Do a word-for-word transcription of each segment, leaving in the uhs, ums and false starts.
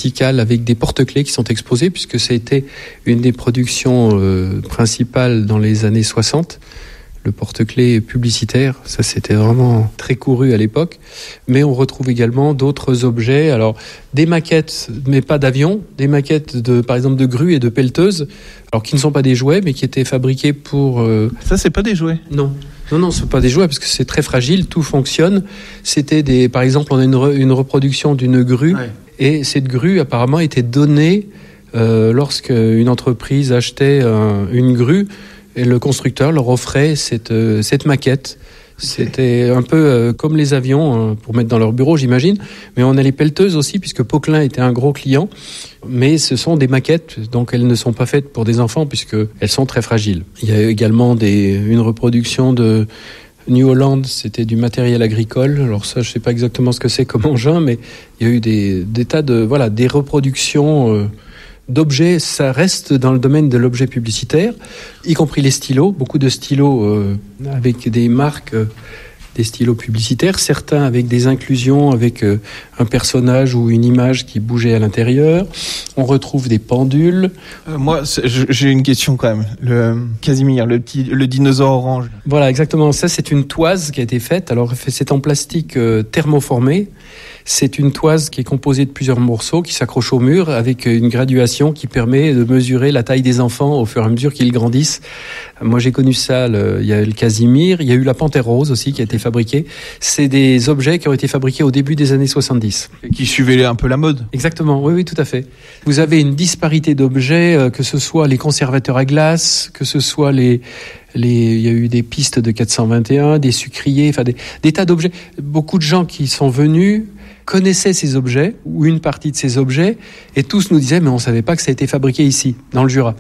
verticale avec des porte-clés qui sont exposés, puisque ça a été une des productions euh, principales dans les années soixante. Le porte-clés publicitaire, ça c'était vraiment très couru à l'époque. Mais on retrouve également d'autres objets. Alors, des maquettes, mais pas d'avions. Des maquettes, de, par exemple, de grues et de pelleteuses. Alors, qui ne sont pas des jouets, mais qui étaient fabriqués pour... Euh... Ça, c'est pas des jouets ? Non. Non, non, ce ne sont pas des jouets, parce que c'est très fragile, tout fonctionne. C'était des... Par exemple, on a une, re, une reproduction d'une grue. Ouais. Et cette grue, apparemment, était donnée euh, lorsqu'une entreprise achetait un, une grue. Et le constructeur leur offrait cette, euh, cette maquette. C'était un peu euh, comme les avions, euh, pour mettre dans leur bureau, j'imagine. Mais on a les pelleteuses aussi, puisque Poquelin était un gros client. Mais ce sont des maquettes, donc elles ne sont pas faites pour des enfants, puisqu'elles sont très fragiles. Il y a également des, une reproduction de New Holland, c'était du matériel agricole. Alors ça, je ne sais pas exactement ce que c'est comme engin, mais il y a eu des, des tas de... Voilà, des reproductions... Euh, d'objets, ça reste dans le domaine de l'objet publicitaire, y compris les stylos, beaucoup de stylos euh, avec des marques, euh, des stylos publicitaires, certains avec des inclusions, avec euh, un personnage ou une image qui bougeait à l'intérieur. On retrouve des pendules. Euh, moi, j'ai une question quand même. Le Casimir, le petit, le dinosaure orange. Voilà, exactement. Ça, c'est une toise qui a été faite. Alors, c'est en plastique euh, thermoformé. C'est une toise qui est composée de plusieurs morceaux qui s'accrochent au mur avec une graduation qui permet de mesurer la taille des enfants au fur et à mesure qu'ils grandissent. Moi, j'ai connu ça. Le, il y a le Casimir, il y a eu la Panthère rose aussi qui a été fabriquée. C'est des objets qui ont été fabriqués au début des années soixante-dix. Et qui suivaient un peu la mode. Exactement, oui, oui, tout à fait. Vous avez une disparité d'objets, que ce soit les conservateurs à glace, que ce soit les... Les, il y a eu des pistes de quatre cent vingt et un, des sucriers, enfin des, des tas d'objets. Beaucoup de gens qui sont venus connaissaient ces objets, ou une partie de ces objets, et tous nous disaient, mais on ne savait pas que ça a été fabriqué ici, dans le Jura.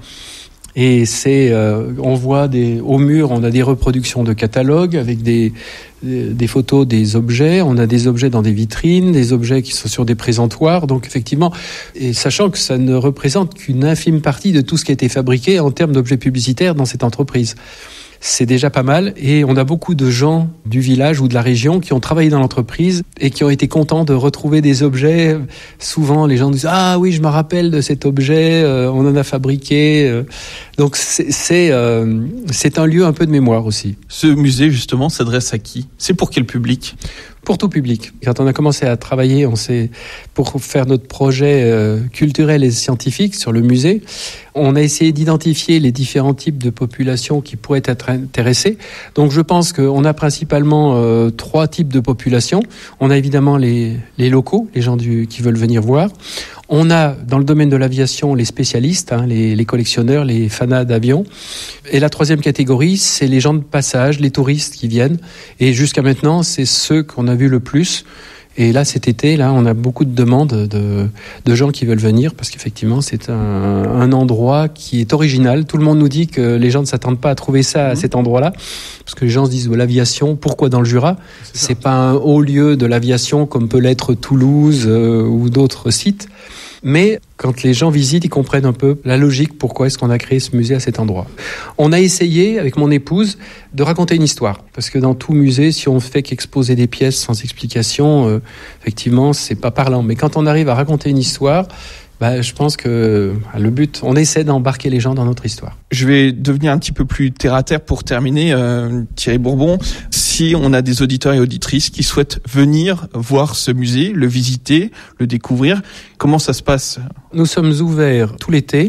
Et c'est, euh, on voit des, au mur, on a des reproductions de catalogues avec des, des, des photos des objets. On a des objets dans des vitrines, des objets qui sont sur des présentoirs. Donc effectivement, et sachant que ça ne représente qu'une infime partie de tout ce qui a été fabriqué en termes d'objets publicitaires dans cette entreprise. C'est déjà pas mal, et on a beaucoup de gens du village ou de la région qui ont travaillé dans l'entreprise et qui ont été contents de retrouver des objets. Souvent, les gens disent « Ah oui, je me rappelle de cet objet, euh, on en a fabriqué. » Donc c'est, c'est, euh, c'est un lieu un peu de mémoire aussi. Ce musée, justement, s'adresse à qui ? C'est pour quel public ? Pour tout public. Quand on a commencé à travailler, on s'est, pour faire notre projet euh, culturel et scientifique sur le musée, on a essayé d'identifier les différents types de populations qui pourraient être intéressées. Donc je pense qu'on a principalement euh, trois types de populations. On a évidemment les, les locaux, les gens du, qui veulent venir voir. On a, dans le domaine de l'aviation, les spécialistes, hein, les, les collectionneurs, les fanats d'avions. Et la troisième catégorie, c'est les gens de passage, les touristes qui viennent. Et jusqu'à maintenant, c'est ceux qu'on a vus le plus. Et là, cet été, là, on a beaucoup de demandes de, de gens qui veulent venir parce qu'effectivement, c'est un, un endroit qui est original. Tout le monde nous dit que les gens ne s'attendent pas à trouver ça à mmh. cet endroit-là. Parce que les gens se disent, oh, l'aviation, pourquoi dans le Jura ? C'est, c'est pas un haut lieu de l'aviation comme peut l'être Toulouse euh, ou d'autres sites. Mais quand les gens visitent, ils comprennent un peu la logique, pourquoi est-ce qu'on a créé ce musée à cet endroit. On a essayé, avec mon épouse, de raconter une histoire. Parce que dans tout musée, si on fait qu'exposer des pièces sans explication, euh, effectivement, c'est pas parlant. Mais quand on arrive à raconter une histoire, bah, je pense que le but, on essaie d'embarquer les gens dans notre histoire. Je vais devenir un petit peu plus terre à terre pour terminer, euh, Thierry Bourbon. Si on a des auditeurs et auditrices qui souhaitent venir voir ce musée, le visiter, le découvrir, comment ça se passe ? Nous sommes ouverts tout l'été,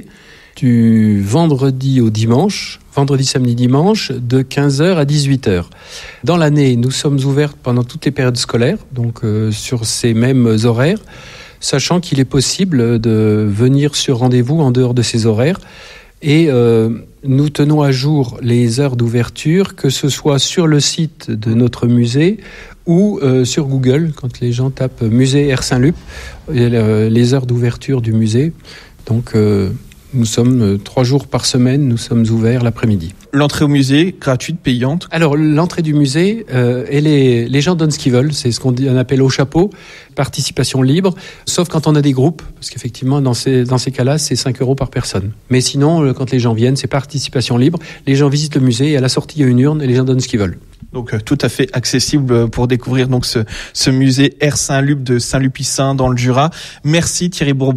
du vendredi au dimanche, vendredi, samedi, dimanche, de quinze heures à dix-huit heures. Dans l'année, nous sommes ouverts pendant toutes les périodes scolaires, donc euh, sur ces mêmes horaires, sachant qu'il est possible de venir sur rendez-vous en dehors de ces horaires. Et euh, nous tenons à jour les heures d'ouverture, que ce soit sur le site de notre musée ou euh, sur Google, quand les gens tapent musée Air Saint-Lup, les heures d'ouverture du musée. Donc euh, nous sommes euh, trois jours par semaine, nous sommes ouverts l'après-midi. L'entrée au musée, gratuite, payante ? Alors, l'entrée du musée, euh, et les, les gens donnent ce qu'ils veulent. C'est ce qu'on dit, on appelle au chapeau, participation libre, sauf quand on a des groupes, parce qu'effectivement, dans ces, dans ces cas-là, c'est cinq euros par personne. Mais sinon, quand les gens viennent, c'est participation libre. Les gens visitent le musée, et à la sortie, il y a une urne, et les gens donnent ce qu'ils veulent. Donc, euh, tout à fait accessible pour découvrir donc ce, ce musée Air Saint-Lup de Saint-Lupicin dans le Jura. Merci Thierry Bourbon.